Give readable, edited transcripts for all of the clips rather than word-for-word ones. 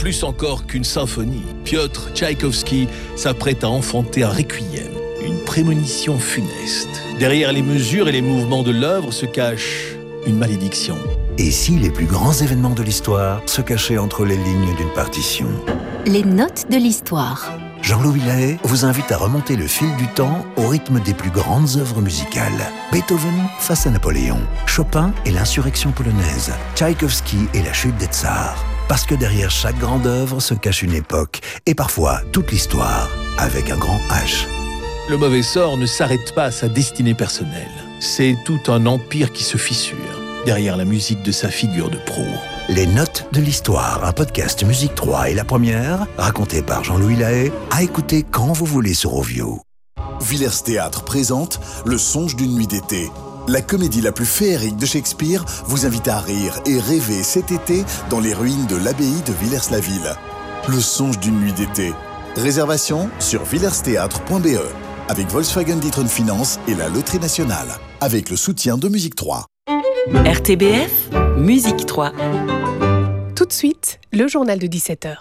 Plus encore qu'une symphonie, Piotr Tchaïkovski s'apprête à enfanter un requiem, une prémonition funeste. Derrière les mesures et les mouvements de l'œuvre se cache une malédiction. Et si les plus grands événements de l'histoire se cachaient entre les lignes d'une partition ? Les notes de l'histoire. Jean-Louis Lahaye vous invite à remonter le fil du temps au rythme des plus grandes œuvres musicales. Beethoven face à Napoléon, Chopin et l'insurrection polonaise, Tchaïkovski et la chute des tsars. Parce que derrière chaque grande œuvre se cache une époque, et parfois toute l'histoire, avec un grand H. Le mauvais sort ne s'arrête pas à sa destinée personnelle. C'est tout un empire qui se fissure derrière la musique de sa figure de proue. Les notes de l'histoire, un podcast Musique 3 et la première, raconté par Jean-Louis Lahaye, à écouter quand vous voulez sur Ovio. Villers Théâtre présente Le Songe d'une nuit d'été. La comédie la plus féerique de Shakespeare vous invite à rire et rêver cet été dans les ruines de l'abbaye de Villers-la-Ville. Le Songe d'une nuit d'été. Réservation sur villersthéâtre.be avec Volkswagen D'Ieteren Finance et la Loterie Nationale, avec le soutien de Musique 3. RTBF, Musique 3. Tout de suite, le journal de 17h.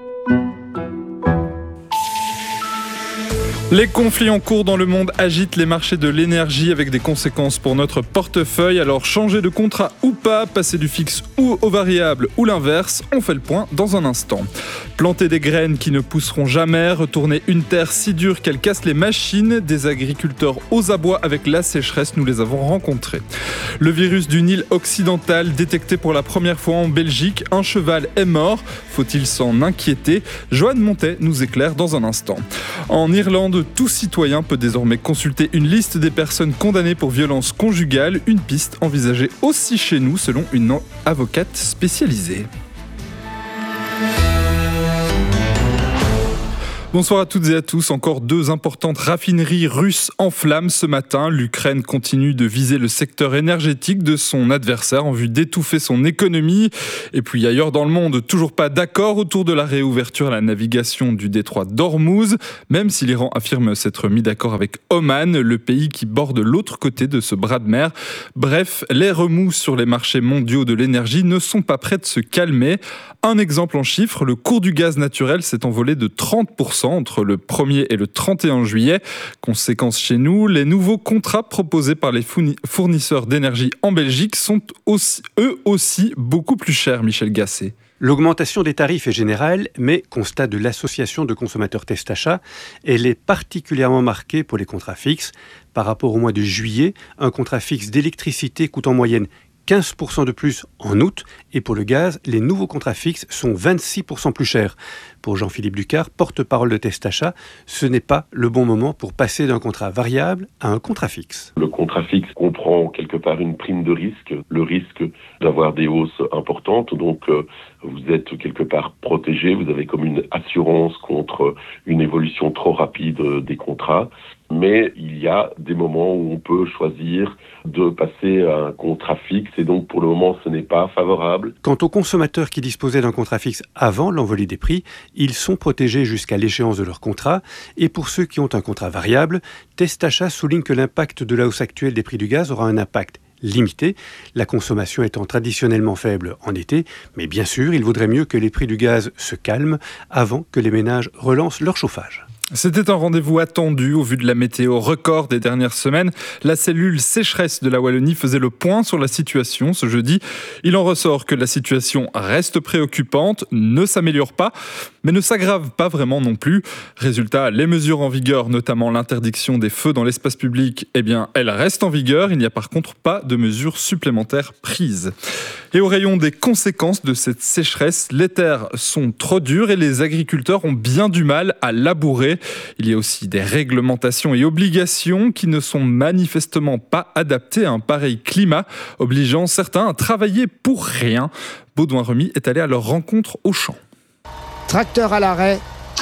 Les conflits en cours dans le monde agitent les marchés de l'énergie avec des conséquences pour notre portefeuille. Alors changer de contrat ou pas, passer du fixe ou au variable ou l'inverse, on fait le point dans un instant. Planter des graines qui ne pousseront jamais, retourner une terre si dure qu'elle casse les machines, des agriculteurs aux abois avec la sécheresse, nous les avons rencontrés. Le virus du Nil occidental détecté pour la première fois en Belgique, un cheval est mort, faut-il s'en inquiéter ? Joanne Montet nous éclaire dans un instant. En Irlande, tout citoyen peut désormais consulter une liste des personnes condamnées pour violence conjugale, une piste envisagée aussi chez nous selon une avocate spécialisée. Bonsoir à toutes et à tous. Encore 2 importantes raffineries russes en flammes ce matin. L'Ukraine continue de viser le secteur énergétique de son adversaire en vue d'étouffer son économie. Et puis ailleurs dans le monde, toujours pas d'accord autour de la réouverture à la navigation du détroit d'Ormuz, même si l'Iran affirme s'être mis d'accord avec Oman, le pays qui borde l'autre côté de ce bras de mer. Bref, les remous sur les marchés mondiaux de l'énergie ne sont pas prêts de se calmer. Un exemple en chiffres, le cours du gaz naturel s'est envolé de 30% entre le 1er et le 31 juillet. Conséquence chez nous, les nouveaux contrats proposés par les fournisseurs d'énergie en Belgique sont eux aussi beaucoup plus chers, Michel Gasset. L'augmentation des tarifs est générale, mais constat de l'association de consommateurs Testachat, elle est particulièrement marquée pour les contrats fixes. Par rapport au mois de juillet, un contrat fixe d'électricité coûte en moyenne 15% de plus en août, et pour le gaz, les nouveaux contrats fixes sont 26% plus chers. Pour Jean-Philippe Ducard, porte-parole de Testachat, ce n'est pas le bon moment pour passer d'un contrat variable à un contrat fixe. Le contrat fixe comprend quelque part une prime de risque, le risque d'avoir des hausses importantes, donc vous êtes quelque part protégé, vous avez comme une assurance contre une évolution trop rapide des contrats. Mais il y a des moments où on peut choisir de passer à un contrat fixe et donc pour le moment ce n'est pas favorable. Quant aux consommateurs qui disposaient d'un contrat fixe avant l'envolée des prix, ils sont protégés jusqu'à l'échéance de leur contrat. Et pour ceux qui ont un contrat variable, Testachat souligne que l'impact de la hausse actuelle des prix du gaz aura un impact limité, la consommation étant traditionnellement faible en été, mais bien sûr, il vaudrait mieux que les prix du gaz se calment avant que les ménages relancent leur chauffage. C'était un rendez-vous attendu au vu de la météo record des dernières semaines. La cellule sécheresse de la Wallonie faisait le point sur la situation ce jeudi. Il en ressort que la situation reste préoccupante, ne s'améliore pas, mais ne s'aggrave pas vraiment non plus. Résultat, les mesures en vigueur, notamment l'interdiction des feux dans l'espace public, elles restent en vigueur. Il n'y a par contre pas de mesures supplémentaires prises. Et au rayon des conséquences de cette sécheresse, les terres sont trop dures et les agriculteurs ont bien du mal à labourer. Il y a aussi des réglementations et obligations qui ne sont manifestement pas adaptées à un pareil climat, obligeant certains à travailler pour rien. Baudouin Remy est allé à leur rencontre au champ. Tracteur à l'arrêt,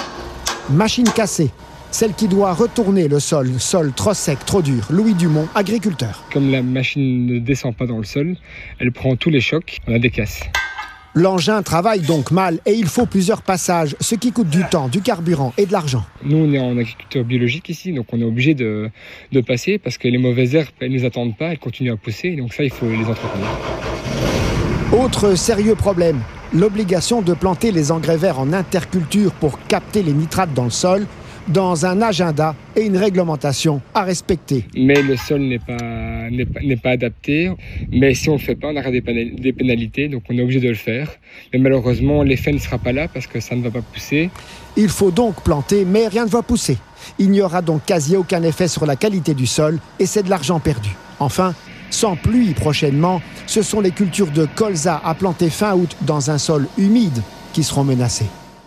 machine cassée. Celle qui doit retourner le sol trop sec, trop dur. Louis Dumont, agriculteur. Comme la machine ne descend pas dans le sol, elle prend tous les chocs, on a des casses. L'engin travaille donc mal et il faut plusieurs passages, ce qui coûte du temps, du carburant et de l'argent. Nous, on est en agriculture biologique ici, donc on est obligé de passer parce que les mauvaises herbes, elles ne nous attendent pas, elles continuent à pousser, donc ça, il faut les entretenir. Autre sérieux problème, l'obligation de planter les engrais verts en interculture pour capter les nitrates dans le sol, dans un agenda et une réglementation à respecter. Mais le sol n'est pas adapté. Mais si on ne le fait pas, on aura des pénalités, donc on est obligé de le faire. Mais malheureusement, l'effet ne sera pas là parce que ça ne va pas pousser. Il faut donc planter, mais rien ne va pousser. Il n'y aura donc quasi aucun effet sur la qualité du sol et c'est de l'argent perdu. Enfin, sans pluie prochainement, ce sont les cultures de colza à planter fin août dans un sol humide qui seront menacées.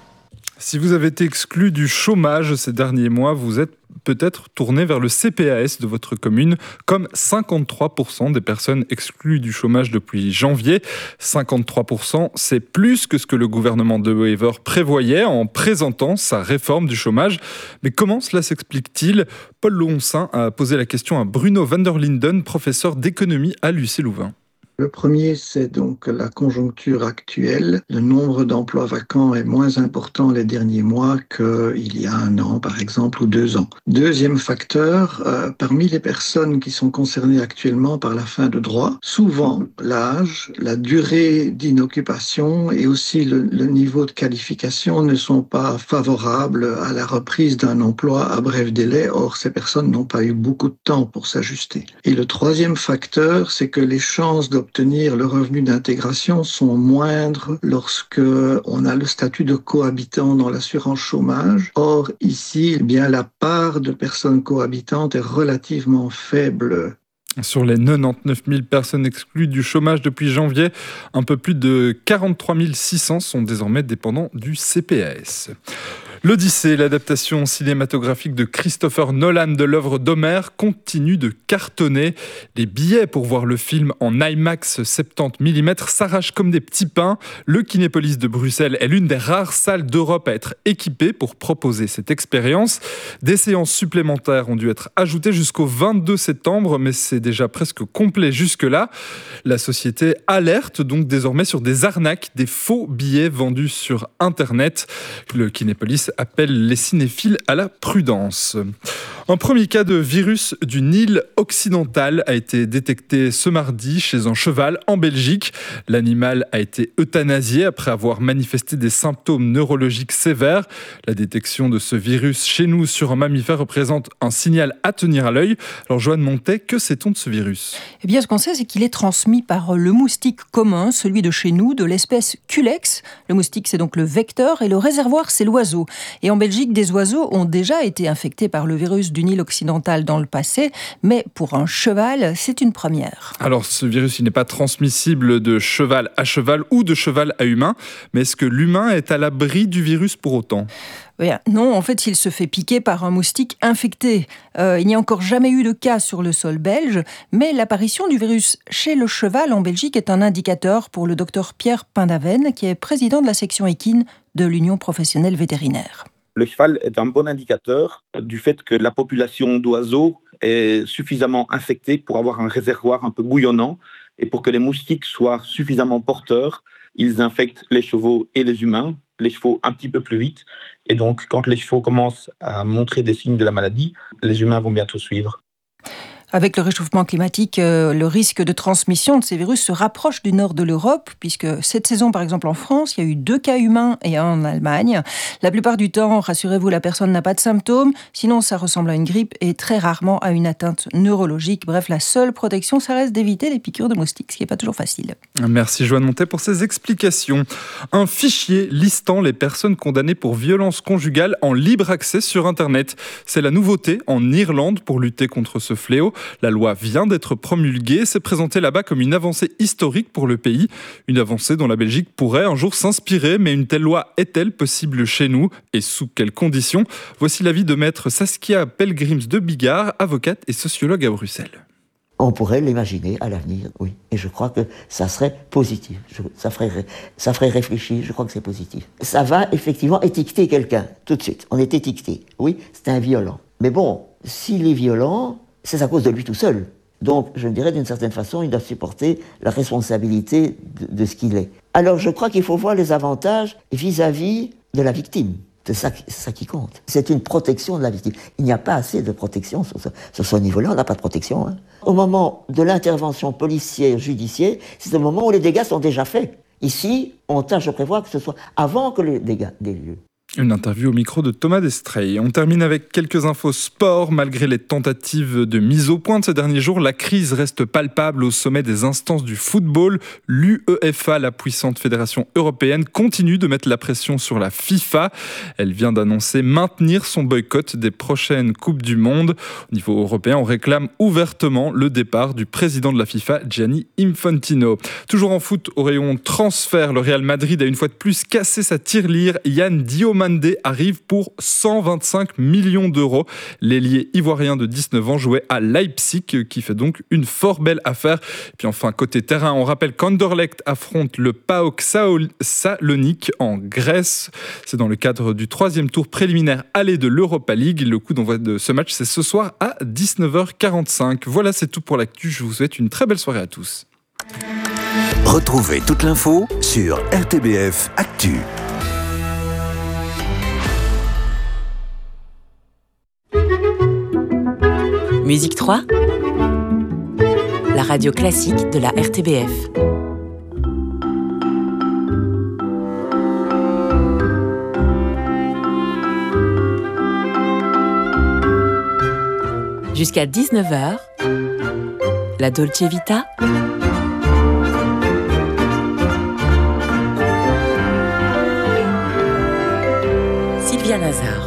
Si vous avez été exclu du chômage ces derniers mois, vous êtes peut-être tourné vers le CPAS de votre commune, comme 53% des personnes exclues du chômage depuis janvier. 53%, c'est plus que ce que le gouvernement de Wever prévoyait en présentant sa réforme du chômage. Mais comment cela s'explique-t-il ? Paul Loncin a posé la question à Bruno van der Linden, professeur d'économie à l'UC Louvain. Le premier, c'est donc la conjoncture actuelle. Le nombre d'emplois vacants est moins important les derniers mois qu'il y a 1 an, par exemple, ou 2 ans. Deuxième facteur, parmi les personnes qui sont concernées actuellement par la fin de droit, souvent l'âge, la durée d'inoccupation et aussi le niveau de qualification ne sont pas favorables à la reprise d'un emploi à bref délai. Or, ces personnes n'ont pas eu beaucoup de temps pour s'ajuster. Et le troisième facteur, c'est que les chances d'obtenir le revenu d'intégration sont moindres lorsque on a le statut de cohabitant dans l'assurance chômage. Or, ici, la part de personnes cohabitantes est relativement faible. Sur les 99 000 personnes exclues du chômage depuis janvier, un peu plus de 43 600 sont désormais dépendants du CPAS. L'Odyssée, l'adaptation cinématographique de Christopher Nolan de l'œuvre d'Homère, continue de cartonner. Les billets pour voir le film en IMAX 70 mm s'arrachent comme des petits pains. Le Kinépolis de Bruxelles est l'une des rares salles d'Europe à être équipée pour proposer cette expérience. Des séances supplémentaires ont dû être ajoutées jusqu'au 22 septembre, mais c'est déjà presque complet jusque-là. La société alerte donc désormais sur des arnaques, des faux billets vendus sur Internet. Le Kinépolis appelle les cinéphiles à la prudence. Un premier cas de virus du Nil occidental a été détecté ce mardi chez un cheval en Belgique. L'animal a été euthanasié après avoir manifesté des symptômes neurologiques sévères. La détection de ce virus chez nous sur un mammifère représente un signal à tenir à l'œil. Alors Joanne Montet, que sait-on de ce virus ? Eh bien, ce qu'on sait, c'est qu'il est transmis par le moustique commun, celui de chez nous, de l'espèce Culex. Le moustique, c'est donc le vecteur et le réservoir, c'est l'oiseau. Et en Belgique, des oiseaux ont déjà été infectés par le virus du Nil occidental dans le passé, mais pour un cheval, c'est une première. Alors, ce virus, il n'est pas transmissible de cheval à cheval ou de cheval à humain, mais est-ce que l'humain est à l'abri du virus pour autant ? Non, en fait, il se fait piquer par un moustique infecté. Il n'y a encore jamais eu de cas sur le sol belge, mais l'apparition du virus chez le cheval en Belgique est un indicateur pour le docteur Pierre Pindaven, qui est président de la section équine de l'Union professionnelle vétérinaire. Le cheval est un bon indicateur du fait que la population d'oiseaux est suffisamment infectée pour avoir un réservoir un peu bouillonnant et pour que les moustiques soient suffisamment porteurs, ils infectent les chevaux et les humains, les chevaux un petit peu plus vite. Et donc, quand les chevaux commencent à montrer des signes de la maladie, les humains vont bientôt suivre. Avec le réchauffement climatique, le risque de transmission de ces virus se rapproche du nord de l'Europe, puisque cette saison, par exemple en France, il y a eu 2 cas humains et 1 en Allemagne. La plupart du temps, rassurez-vous, la personne n'a pas de symptômes, sinon ça ressemble à une grippe et très rarement à une atteinte neurologique. Bref, la seule protection, ça reste d'éviter les piqûres de moustiques, ce qui n'est pas toujours facile. Merci Joanne Montet pour ces explications. Un fichier listant les personnes condamnées pour violence conjugale en libre accès sur Internet. C'est la nouveauté en Irlande pour lutter contre ce fléau. La loi vient d'être promulguée, c'est présenté là-bas comme une avancée historique pour le pays. Une avancée dont la Belgique pourrait un jour s'inspirer, mais une telle loi est-elle possible chez nous et sous quelles conditions ? Voici l'avis de maître Saskia Pelgrims de Bigard, avocate et sociologue à Bruxelles. On pourrait l'imaginer à l'avenir, oui. Et je crois que ça serait positif. Ça ferait réfléchir, je crois que c'est positif. Ça va effectivement étiqueter quelqu'un, tout de suite. On est étiqueté. Oui, c'est un violent. Mais bon, s'il est violent, c'est à cause de lui tout seul. Donc, je dirais d'une certaine façon, il doit supporter la responsabilité de ce qu'il est. Alors, je crois qu'il faut voir les avantages vis-à-vis de la victime. C'est ça qui compte. C'est une protection de la victime. Il n'y a pas assez de protection sur ce niveau-là. On n'a pas de protection. Au moment de l'intervention policière, judiciaire, c'est le moment où les dégâts sont déjà faits. Ici, on tâche de prévoir que ce soit avant que les dégâts aient lieu. Une interview au micro de Thomas Destrey. On termine avec quelques infos sport. Malgré les tentatives de mise au point de ces derniers jours, la crise reste palpable au sommet des instances du football. L'UEFA, la puissante fédération européenne, continue de mettre la pression sur la FIFA. Elle vient d'annoncer maintenir son boycott des prochaines Coupes du Monde. Au niveau européen, on réclame ouvertement le départ du président de la FIFA, Gianni Infantino. Toujours en foot, au rayon transfert, le Real Madrid a une fois de plus cassé sa tirelire. Yann Diomandé arrive pour 125 millions d'euros. L'ailier ivoirien de 19 ans jouait à Leipzig, qui fait donc une fort belle affaire. Et puis enfin, côté terrain, on rappelle qu'Anderlecht affronte le PAOK Salonique en Grèce. C'est dans le cadre du 3e tour préliminaire aller de l'Europa League. Le coup d'envoi de ce match, c'est ce soir à 19h45. Voilà, c'est tout pour l'actu. Je vous souhaite une très belle soirée à tous. Retrouvez toute l'info sur RTBF Actu. Musique 3, la radio classique de la RTBF. Jusqu'à 19h, la Dolce Vita. Sylvia Nazar.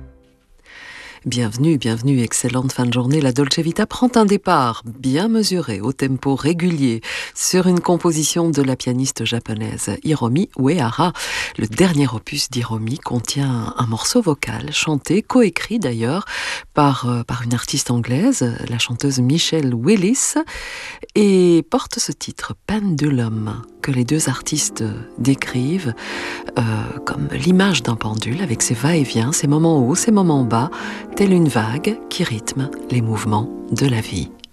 Bienvenue, excellente fin de journée. La Dolce Vita prend un départ bien mesuré, au tempo régulier, sur une composition de la pianiste japonaise Hiromi Uehara. Le dernier opus d'Hiromi contient un morceau vocal, chanté, coécrit d'ailleurs, par une artiste anglaise, la chanteuse Michelle Willis, et porte ce titre, Pendulum, que les deux artistes décrivent comme l'image d'un pendule avec ses va-et-vient, ses moments hauts, ses moments bas, telle une vague qui rythme les mouvements de la vie.